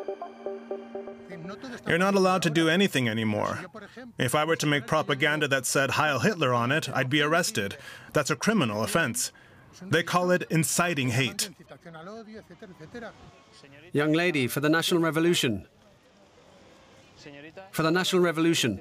You're not allowed to do anything anymore. If I were to make propaganda that said Heil Hitler on it, I'd be arrested. That's a criminal offense. They call it inciting hate. Young lady, for the National Revolution. For the National Revolution.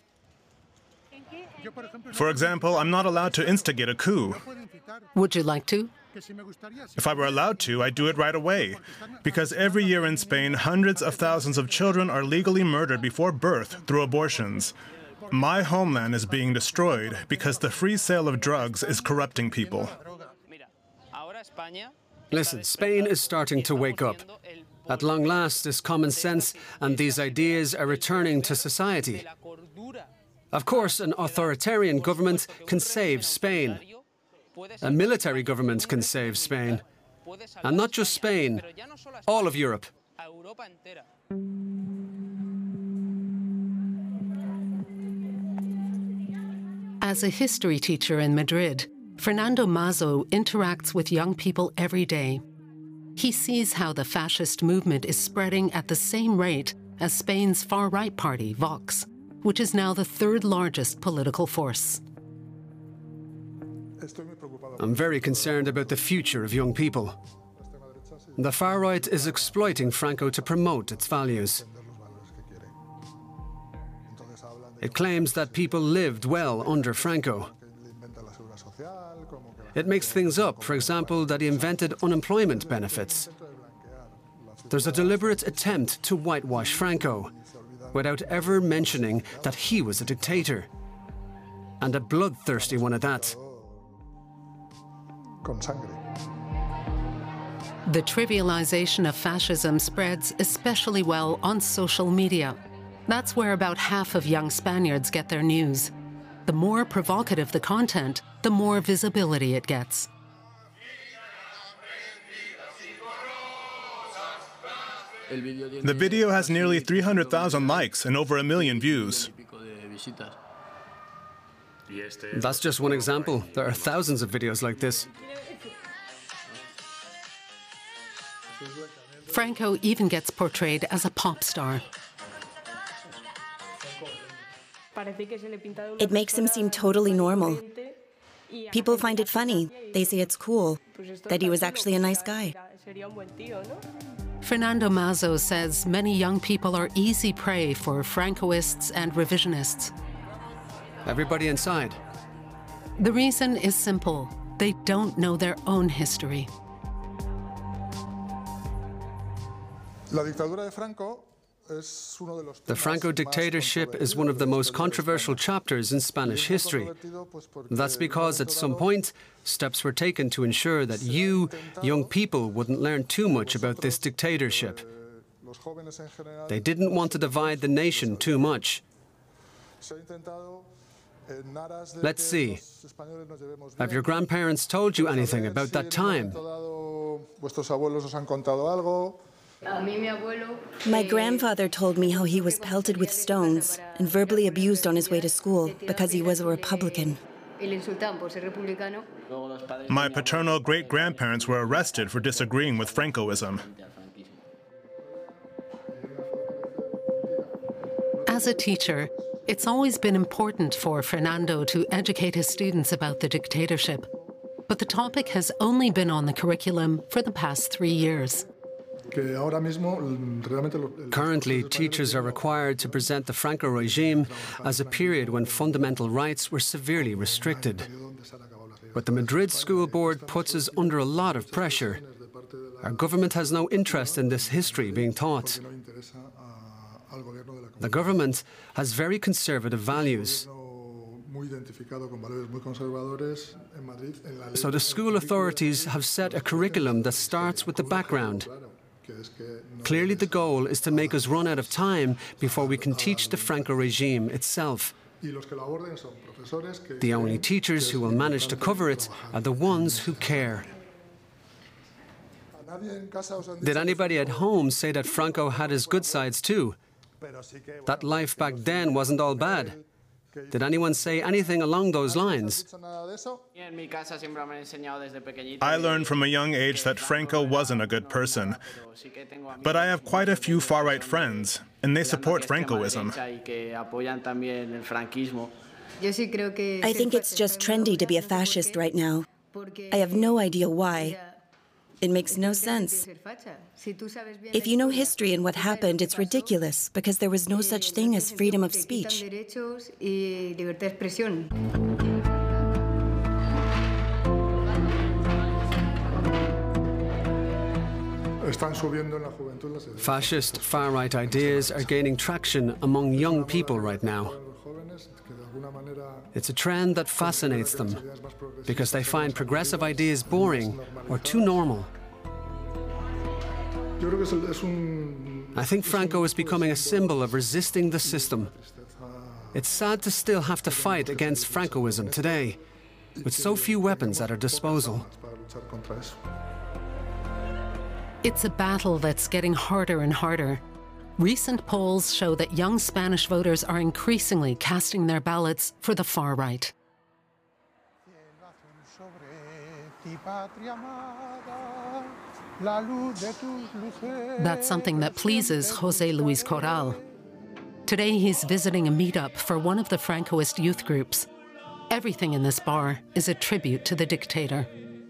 For example, I'm not allowed to instigate a coup. Would you like to? If I were allowed to, I'd do it right away. Because every year in Spain, hundreds of thousands of children are legally murdered before birth through abortions. My homeland is being destroyed because the free sale of drugs is corrupting people. Listen, Spain is starting to wake up. At long last, this common sense and these ideas are returning to society. Of course, an authoritarian government can save Spain. A military government can save Spain. And not just Spain, all of Europe. As a history teacher in Madrid, Fernando Mazo interacts with young people every day. He sees how the fascist movement is spreading at the same rate as Spain's far-right party, Vox, which is now the third largest political force. I'm very concerned about the future of young people. The far-right is exploiting Franco to promote its values. It claims that people lived well under Franco. It makes things up, for example, that he invented unemployment benefits. There's a deliberate attempt to whitewash Franco, without ever mentioning that he was a dictator, and a bloodthirsty one at that. The trivialization of fascism spreads especially well on social media. That's where about half of young Spaniards get their news. The more provocative the content, the more visibility it gets. The video has nearly 300,000 likes and over 1 million views. That's just one example. There are thousands of videos like this. Franco even gets portrayed as a pop star. It makes him seem totally normal. People find it funny. They say it's cool, that he was actually a nice guy. Fernando Mazo says many young people are easy prey for Francoists and revisionists. Everybody inside. The reason is simple. They don't know their own history. The Franco dictatorship is one of the most controversial chapters in Spanish history. That's because at some point, steps were taken to ensure that you, young people, wouldn't learn too much about this dictatorship. They didn't want to divide the nation too much. Let's see. Have your grandparents told you anything about that time? My grandfather told me how he was pelted with stones and verbally abused on his way to school because he was a Republican. My paternal great-grandparents were arrested for disagreeing with Francoism. As a teacher, it's always been important for Fernando to educate his students about the dictatorship. But the topic has only been on the curriculum for the past 3 years. Currently, teachers are required to present the Franco regime as a period when fundamental rights were severely restricted. But the Madrid School Board puts us under a lot of pressure. Our government has no interest in this history being taught. The government has very conservative values. So the school authorities have set a curriculum that starts with the background. Clearly the goal is to make us run out of time before we can teach the Franco regime itself. The only teachers who will manage to cover it are the ones who care. Did anybody at home say that Franco had his good sides too? That life back then wasn't all bad. Did anyone say anything along those lines? I learned from a young age that Franco wasn't a good person. But I have quite a few far-right friends, and they support Francoism. I think it's just trendy to be a fascist right now. I have no idea why. It makes no sense. If you know history and what happened, it's ridiculous, because there was no such thing as freedom of speech. Fascist far-right ideas are gaining traction among young people right now. It's a trend that fascinates them because they find progressive ideas boring or too normal. I think Franco is becoming a symbol of resisting the system. It's sad to still have to fight against Francoism today, with so few weapons at our disposal. It's a battle that's getting harder and harder. Recent polls show that young Spanish voters are increasingly casting their ballots for the far right. That's something that pleases José Luis Corral. Today he's visiting a meetup for one of the Francoist youth groups. Everything in this bar is a tribute to the dictator.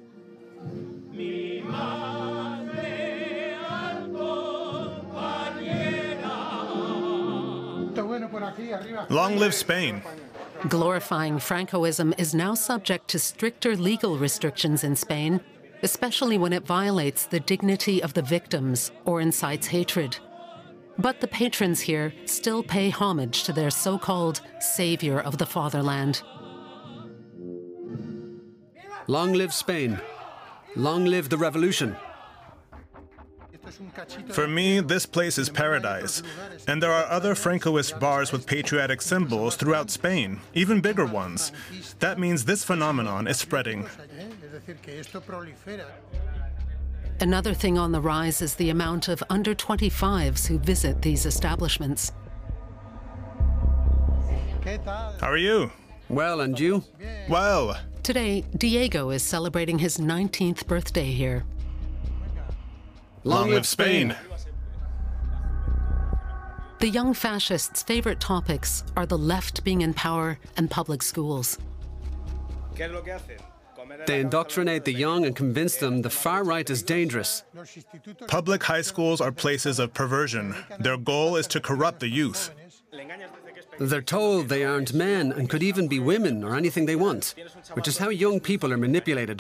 Long live Spain! Glorifying Francoism is now subject to stricter legal restrictions in Spain, especially when it violates the dignity of the victims or incites hatred. But the patrons here still pay homage to their so-called savior of the fatherland. Long live Spain. Long live the revolution. For me, this place is paradise, and there are other Francoist bars with patriotic symbols throughout Spain, even bigger ones. That means this phenomenon is spreading. Another thing on the rise is the amount of under-25s who visit these establishments. How are you? Well, and you? Well. Today, Diego is celebrating his 19th birthday here. Long live Spain! The young fascists' favorite topics are the left being in power and public schools. They indoctrinate the young and convince them the far right is dangerous. Public high schools are places of perversion. Their goal is to corrupt the youth. They're told they aren't men and could even be women or anything they want, which is how young people are manipulated.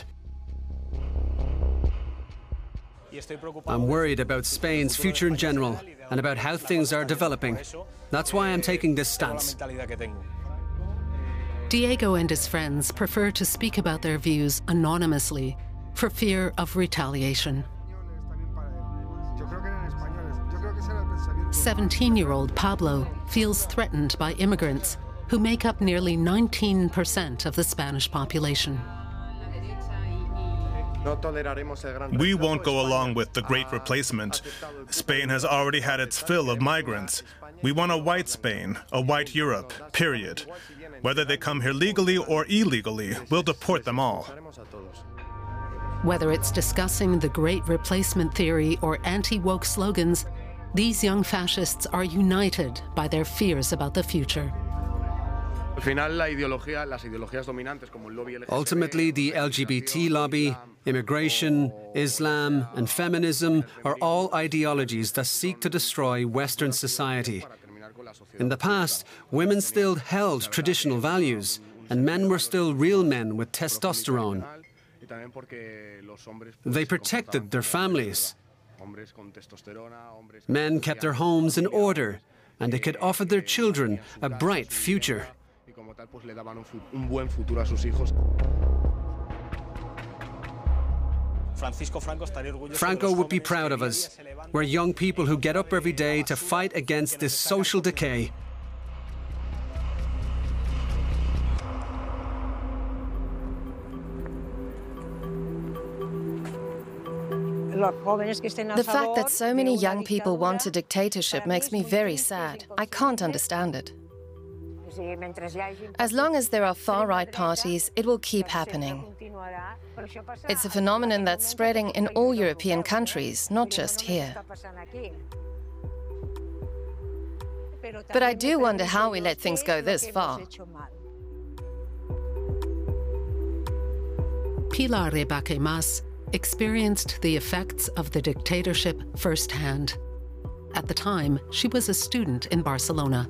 I'm worried about Spain's future in general and about how things are developing. That's why I'm taking this stance. Diego and his friends prefer to speak about their views anonymously for fear of retaliation. 17-year-old Pablo feels threatened by immigrants who make up nearly 19% of the Spanish population. We won't go along with the Great Replacement. Spain has already had its fill of migrants. We want a white Spain, a white Europe, period. Whether they come here legally or illegally, we'll deport them all. Whether it's discussing the Great Replacement theory or anti-woke slogans, these young fascists are united by their fears about the future. Ultimately, the LGBT lobby, immigration, Islam, and feminism are all ideologies that seek to destroy Western society. In the past, women still held traditional values, and men were still real men with testosterone. They protected their families. Men kept their homes in order, and they could offer their children a bright future. Franco would be proud of us. We're young people who get up every day to fight against this social decay. The fact that so many young people want a dictatorship makes me very sad. I can't understand it. As long as there are far-right parties, it will keep happening. It's a phenomenon that's spreading in all European countries, not just here. But I do wonder how we let things go this far. Pilar Rebaque Mas experienced the effects of the dictatorship firsthand. At the time, she was a student in Barcelona.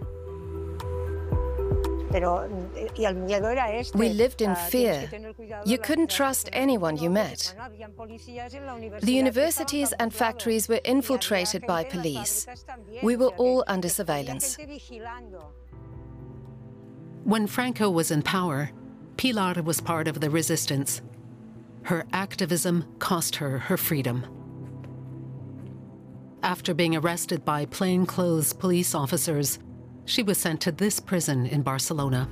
We lived in fear. You couldn't trust anyone you met. The universities and factories were infiltrated by police. We were all under surveillance. When Franco was in power, Pilar was part of the resistance. Her activism cost her her freedom. After being arrested by plainclothes police officers, she was sent to this prison in Barcelona.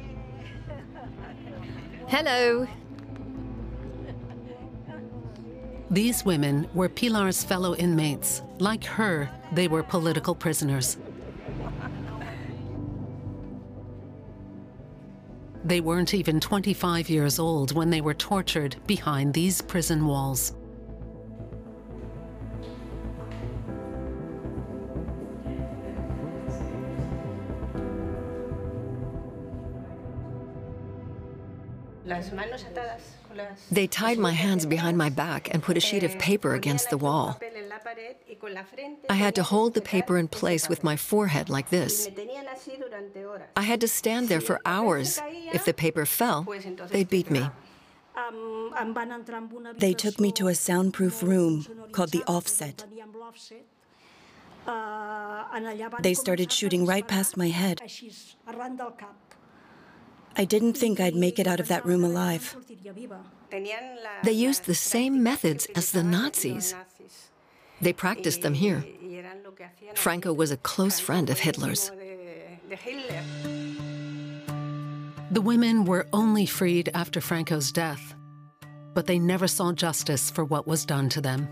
Hello. These women were Pilar's fellow inmates. Like her, they were political prisoners. They weren't even 25 years old when they were tortured behind these prison walls. They tied my hands behind my back and put a sheet of paper against the wall. I had to hold the paper in place with my forehead like this. I had to stand there for hours. If the paper fell, they'd beat me. They took me to a soundproof room called the Offset. They started shooting right past my head. I didn't think I'd make it out of that room alive. They used the same methods as the Nazis. They practiced them here. Franco was a close friend of Hitler's. The women were only freed after Franco's death, but they never saw justice for what was done to them.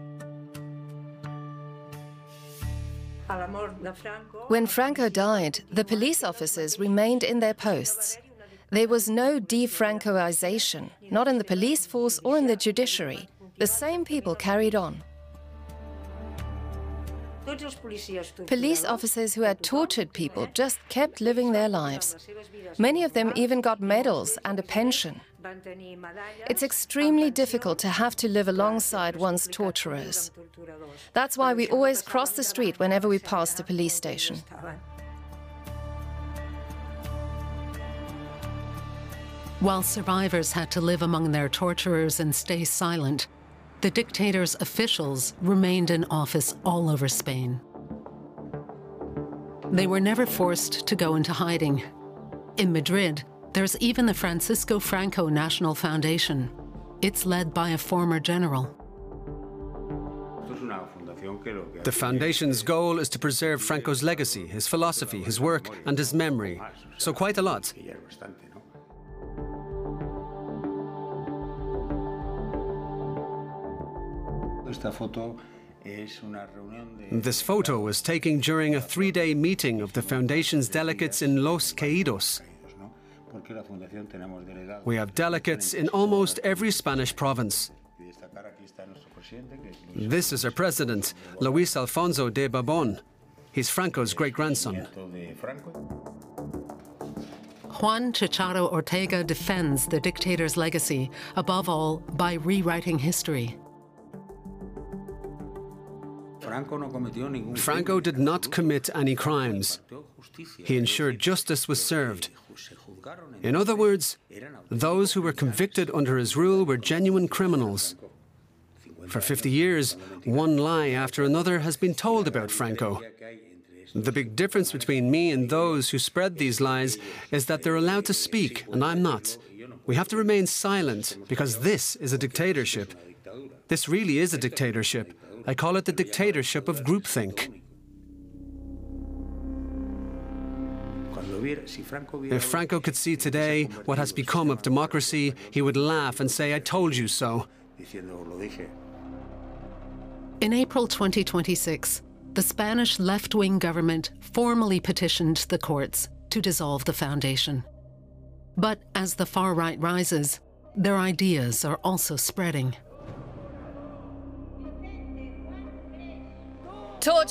When Franco died, the police officers remained in their posts. There was no de-Francoization, not in the police force or in the judiciary. The same people carried on. Police officers who had tortured people just kept living their lives. Many of them even got medals and a pension. It's extremely difficult to have to live alongside one's torturers. That's why we always cross the street whenever we pass the police station. While survivors had to live among their torturers and stay silent, the dictator's officials remained in office all over Spain. They were never forced to go into hiding. In Madrid, there's even the Francisco Franco National Foundation. It's led by a former general. The foundation's goal is to preserve Franco's legacy, his philosophy, his work, and his memory. So quite a lot. This photo was taken during a 3-day meeting of the Foundation's delegates in Los Caídos. We have delegates in almost every Spanish province. This is our president, Luis Alfonso de Borbón. He's Franco's great-grandson. Juan Chicharo Ortega defends the dictator's legacy, above all, by rewriting history. Franco did not commit any crimes. He ensured justice was served. In other words, those who were convicted under his rule were genuine criminals. For 50 years, one lie after another has been told about Franco. The big difference between me and those who spread these lies is that they're allowed to speak, and I'm not. We have to remain silent, because this is a dictatorship. This really is a dictatorship. I call it the dictatorship of groupthink. If Franco could see today what has become of democracy, he would laugh and say, "I told you so." In April 2026, the Spanish left-wing government formally petitioned the courts to dissolve the foundation. But as the far right rises, their ideas are also spreading. Torch